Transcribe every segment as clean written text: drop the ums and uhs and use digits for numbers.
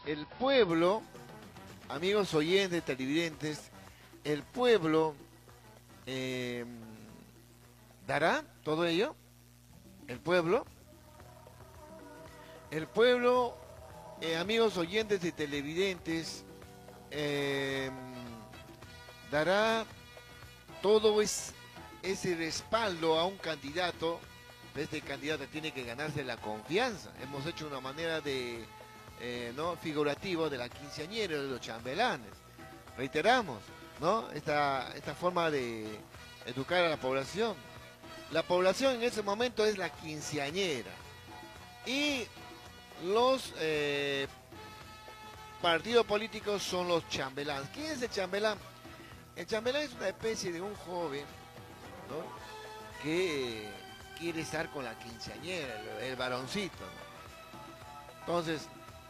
el pueblo, amigos oyentes, televidentes, el pueblo eh, dará todo ello. El pueblo, el pueblo, amigos oyentes y televidentes, eh, dará todo ese respaldo a un candidato. Este candidato tiene que ganarse la confianza. Hemos hecho una manera de, ¿no? figurativo de la quinceañera, de los chambelanes. Reiteramos, ¿no? Esta forma de educar a la población. La población en ese momento es la quinceañera. Y los partidos políticos son los chambelanes. ¿Quién es el chambelán? El chambelán es una especie de un joven, ¿no? que quiere estar con la quinceañera, el varoncito, ¿no? Entonces,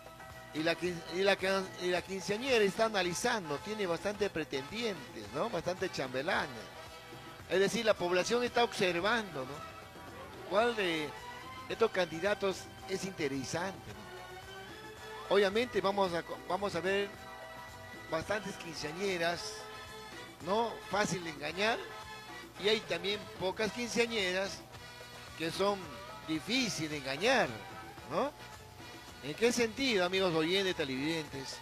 y la quinceañera está analizando, tiene bastante pretendientes, ¿no? Bastante chambelanes. Es decir, la población está observando, ¿no? ¿Cuál de estos candidatos es interesante, ¿no? Obviamente vamos a ver bastantes quinceañeras, ¿no? Fácil de engañar. Y hay también pocas quinceañeras que son difíciles de engañar, ¿no? ¿En qué sentido, amigos oyentes, televidentes?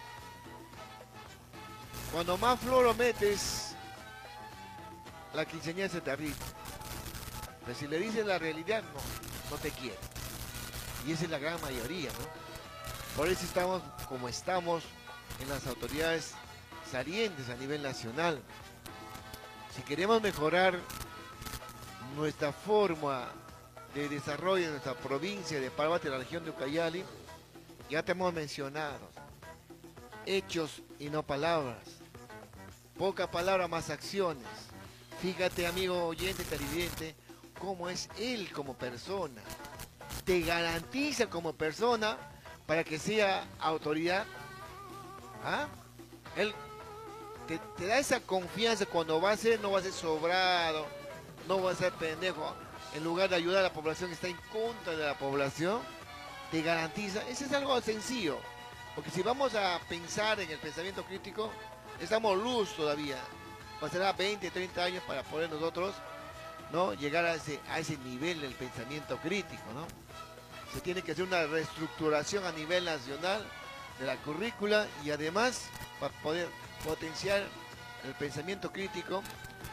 Cuando más floro metes, la quinceañera se te arriba. Pero si le dices la realidad, no te quiere. Y esa es la gran mayoría, ¿no? Por eso estamos como estamos en las autoridades salientes a nivel nacional. Si queremos mejorar nuestra forma de desarrollo en nuestra provincia de Parvati, la región de Ucayali, ya te hemos mencionado, hechos y no palabras, poca palabra más acciones. Fíjate, amigo oyente, televidente, cómo es él como persona. Te garantiza como persona para que sea autoridad. ¿Ah? Él te da esa confianza cuando va a ser, no va a ser sobrado, no va a ser pendejo. En lugar de ayudar a la población que está en contra de la población, te garantiza. Eso es algo sencillo. Porque si vamos a pensar en el pensamiento crítico, estamos luz todavía. Pasará 20, 30 años para poder nosotros, ¿no? llegar a ese nivel del pensamiento crítico, ¿no? Se tiene que hacer una reestructuración a nivel nacional de la currícula y además para poder potenciar el pensamiento crítico.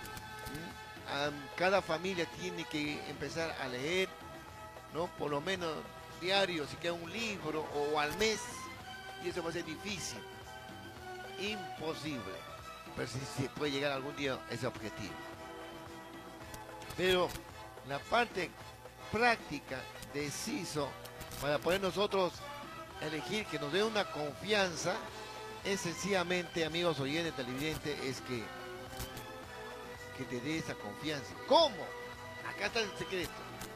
Cada familia tiene que empezar a leer, ¿no? Por lo menos diario, si queda un libro o al mes, y eso va a ser difícil, imposible, pero sí se puede llegar algún día a ese objetivo. Pero la parte práctica, deciso, para poder nosotros elegir que nos dé una confianza, es sencillamente, amigos oyentes, televidentes, es que te dé esa confianza. ¿Cómo? Acá está el secreto.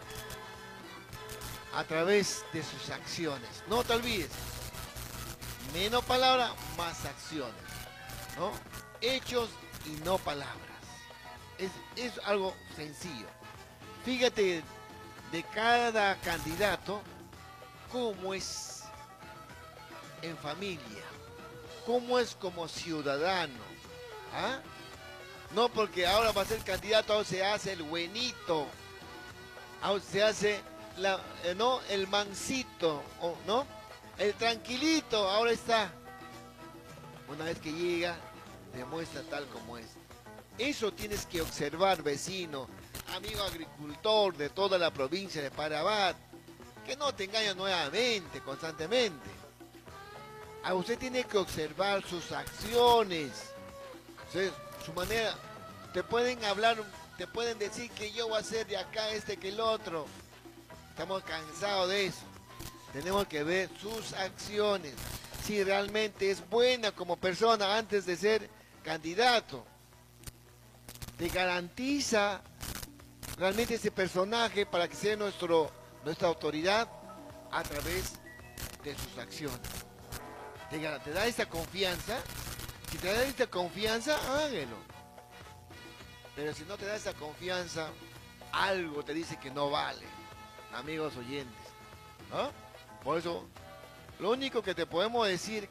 A través de sus acciones. No te olvides. Menos palabras, más acciones, ¿no? Hechos y no palabras. Es algo sencillo. Fíjate de cada candidato cómo es en familia, cómo es como ciudadano. ¿Ah? No porque ahora va a ser candidato, ahora se hace el buenito, ahora se hace no, el mansito, ¿no? El tranquilito, ahora está. Una vez que llega, demuestra tal como es. Eso tienes que observar, vecino, amigo agricultor de toda la provincia de Parabat, que no te engaña nuevamente, constantemente. A usted tiene que observar sus acciones, su manera. Te pueden hablar, te pueden decir que yo voy a hacer de acá que el otro. Estamos cansados de eso. Tenemos que ver sus acciones, si realmente es buena como persona antes de ser candidato. Te garantiza realmente ese personaje para que sea nuestra autoridad a través de sus acciones. Te da esa confianza. Si te da esta confianza, hágalo. Pero si no te da esa confianza, algo te dice que no vale, amigos oyentes, ¿no? Por eso, lo único que te podemos decir,